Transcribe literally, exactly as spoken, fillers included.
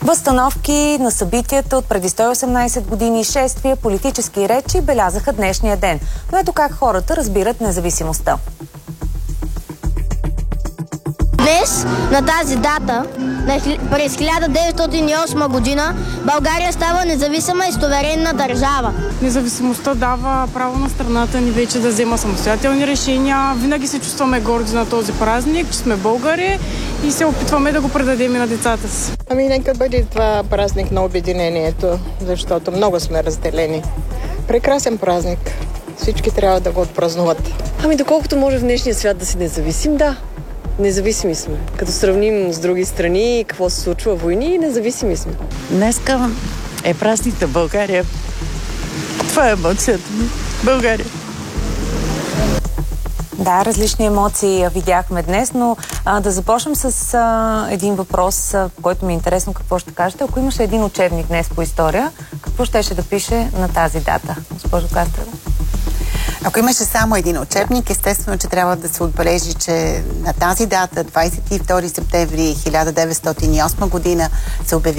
Възстановки на събитията от преди сто и осемнайсет години, шествия, политически речи белязаха днешния ден. Но ето как хората разбират независимостта. Днес, на тази дата, през хиляда деветстотин и осма година, България става независима и суверенна държава. Независимостта дава право на страната ни вече да взема самостоятелни решения. Винаги се чувстваме горди на този празник, че сме българи и се опитваме да го предадем и на децата си. Ами нека бъде това празник на обединението, защото много сме разделени. Прекрасен празник. Всички трябва да го отпразнуват. Ами доколкото може в днешния свят да си независим, да. Независими сме. Като сравним с други страни, какво се случва, войни, независими сме. Днеска е празник на България. Това е емоцията ми. България. Да, различни емоции видяхме днес, но а, да започнем с а, един въпрос, а, който ми е интересно какво ще кажете. Ако имаше един учебник днес по история, какво щеше да пише на тази дата? Госпожо Кастрева. Ако имаше само един учебник, естествено, че трябва да се отбележи, че на тази дата, двайсет и втори септември хиляда деветстотин и осма година, се обяви